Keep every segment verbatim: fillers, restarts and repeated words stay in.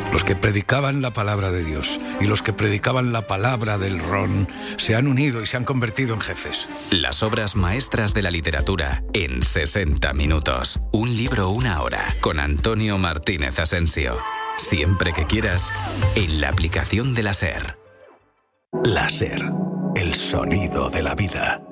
Los que predicaban la palabra de Dios y los que predicaban la palabra del ron se han unido y se han convertido en jefes. Las obras maestras de la literatura en sesenta minutos. Un libro, una hora, con Antonio Martínez Asensio. Siempre que quieras, en la aplicación de la SER. La SER, el sonido de la vida.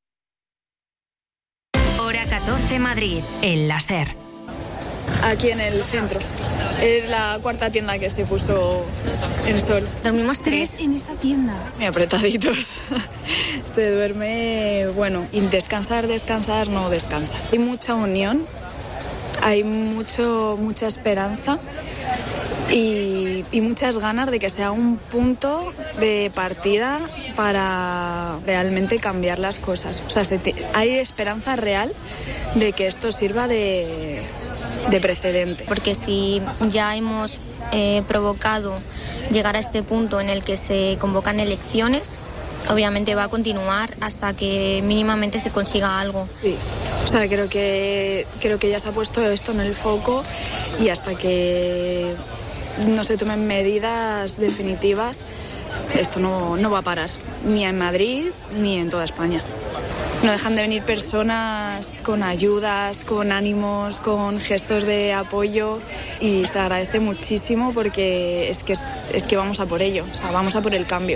Hora catorce Madrid, en la SER. Aquí en el centro. Es la cuarta tienda que se puso en sol. Dormimos tres en esa tienda. Muy apretaditos. Se duerme, bueno, y descansar, descansar, no descansas. Hay mucha unión, hay mucho, mucha esperanza y, y muchas ganas de que sea un punto de partida para realmente cambiar las cosas. O sea, se te, hay esperanza real de que esto sirva de... de precedente. Porque si ya hemos eh, provocado llegar a este punto en el que se convocan elecciones, obviamente va a continuar hasta que mínimamente se consiga algo. Sí, o sea, creo que, creo que ya se ha puesto esto en el foco y hasta que no se tomen medidas definitivas, esto no, no va a parar, ni en Madrid ni en toda España. No dejan de venir personas con ayudas, con ánimos, con gestos de apoyo y se agradece muchísimo porque es que, es, es que vamos a por ello, o sea, vamos a por el cambio.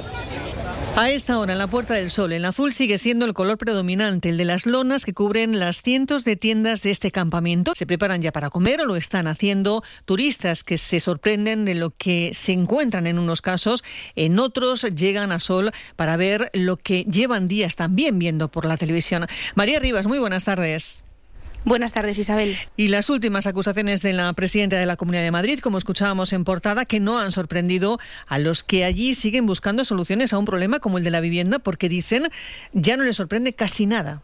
A esta hora, en la Puerta del Sol, el azul sigue siendo el color predominante, el de las lonas que cubren las cientos de tiendas de este campamento. Se preparan ya para comer o lo están haciendo turistas que se sorprenden de lo que se encuentran en unos casos, en otros llegan a Sol para ver lo que llevan días también viendo por la televisión. María Rivas, muy buenas tardes. Buenas tardes, Isabel. Y las últimas acusaciones de la presidenta de la Comunidad de Madrid, como escuchábamos en portada, que no han sorprendido a los que allí siguen buscando soluciones a un problema como el de la vivienda, porque dicen ya no les sorprende casi nada.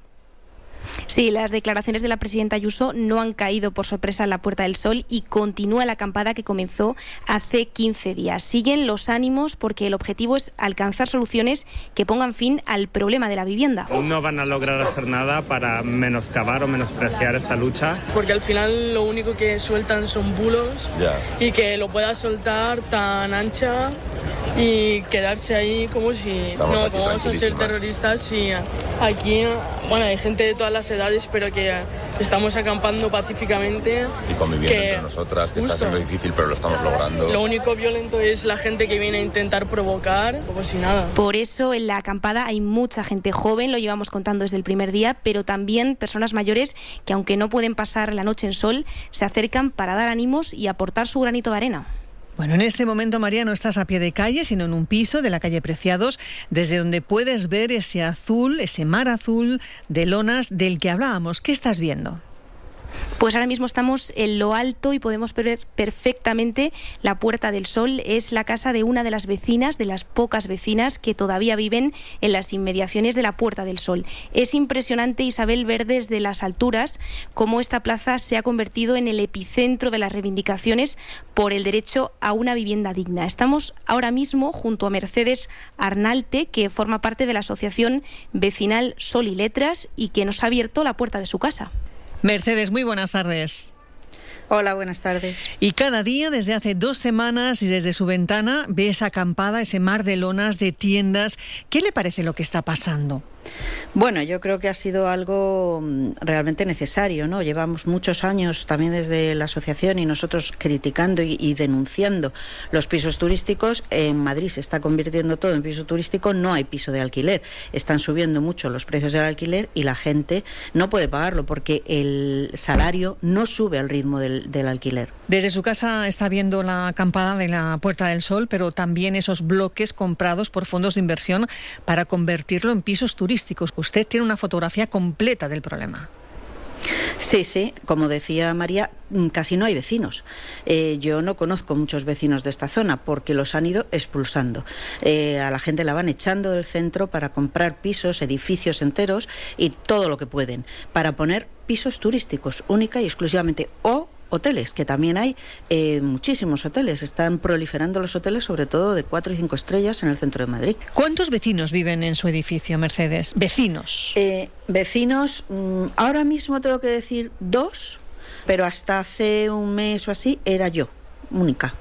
Sí, las declaraciones de la presidenta Ayuso no han caído por sorpresa en la Puerta del Sol y continúa la acampada que comenzó hace quince días. Siguen los ánimos porque el objetivo es alcanzar soluciones que pongan fin al problema de la vivienda. No van a lograr hacer nada para menoscabar o menospreciar esta lucha. Porque al final lo único que sueltan son bulos yeah. y que lo pueda soltar tan ancha y quedarse ahí como si Estamos no vamos a ser terroristas y aquí, bueno, hay gente de todas las edades, pero que estamos acampando pacíficamente y conviviendo que, entre nosotras, que justo, está siendo difícil, pero lo estamos logrando. Lo único violento es la gente que viene a intentar provocar, como si nada. Por eso en la acampada hay mucha gente joven, lo llevamos contando desde el primer día, pero también personas mayores que, aunque no pueden pasar la noche en sol, se acercan para dar ánimos y aportar su granito de arena. Bueno, en este momento, María, no estás a pie de calle, sino en un piso de la calle Preciados, desde donde puedes ver ese azul, ese mar azul de lonas del que hablábamos. ¿Qué estás viendo? Pues ahora mismo estamos en lo alto y podemos ver perfectamente la Puerta del Sol. Es la casa de una de las vecinas, de las pocas vecinas que todavía viven en las inmediaciones de la Puerta del Sol. Es impresionante, Isabel, ver desde las alturas cómo esta plaza se ha convertido en el epicentro de las reivindicaciones por el derecho a una vivienda digna. Estamos ahora mismo junto a Mercedes Arnalte, que forma parte de la asociación vecinal Sol y Letras y que nos ha abierto la puerta de su casa. Mercedes, muy buenas tardes. Hola, buenas tardes. Y cada día, desde hace dos semanas y desde su ventana, ve esa acampada, ese mar de lonas, de tiendas. ¿Qué le parece lo que está pasando? Bueno, yo creo que ha sido algo realmente necesario, ¿no? Llevamos muchos años también desde la asociación y nosotros criticando y, y denunciando los pisos turísticos. En Madrid se está convirtiendo todo en piso turístico, no hay piso de alquiler. Están subiendo mucho los precios del alquiler y la gente no puede pagarlo porque el salario no sube al ritmo del, del alquiler. Desde su casa está viendo la acampada de la Puerta del Sol, pero también esos bloques comprados por fondos de inversión para convertirlo en pisos turísticos. Usted tiene una fotografía completa del problema. Sí, sí, como decía María, casi no hay vecinos. Eh, yo no conozco muchos vecinos de esta zona porque los han ido expulsando. Eh, a la gente la van echando del centro para comprar pisos, edificios enteros y todo lo que pueden, para poner pisos turísticos única y exclusivamente, o hoteles, que también hay eh, muchísimos hoteles. Están proliferando los hoteles, sobre todo de cuatro y cinco estrellas en el centro de Madrid. ¿Cuántos vecinos viven en su edificio, Mercedes? ¿Vecinos? Eh, vecinos, mmm, ahora mismo tengo que decir dos, pero hasta hace un mes o así era yo, única.